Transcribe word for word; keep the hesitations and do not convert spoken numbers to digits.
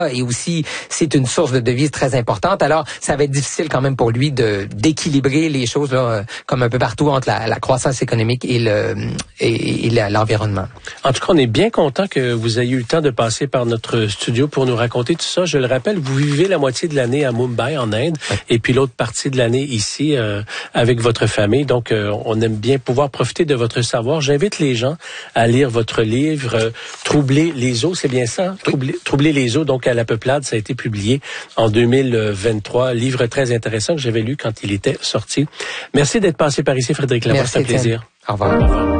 Et aussi, c'est une source de devises très importante. Alors, ça va être difficile quand même pour lui de d'équilibrer les choses là, comme un peu partout entre la, la croissance économique et le et, et l'environnement. En tout cas, on est bien content que vous ayez eu le temps de passer par notre studio pour nous raconter tout ça. Je le rappelle, vous vivez la moitié de l'année à Mumbai, en Inde, oui. et puis l'autre partie de l'année ici euh, avec votre famille. Donc, euh, on aime bien pouvoir profiter de votre savoir. J'invite les gens à lire votre livre euh, « Troubler les eaux », c'est bien ça? Oui. Troubler, Troubler les eaux, donc à la peuplade, ça a été publié en deux mille vingt-trois. Livre très intéressant que j'avais lu quand il était sorti. Merci d'être passé par ici, Frédéric Lamotte. C'est un plaisir. Au revoir. Au revoir.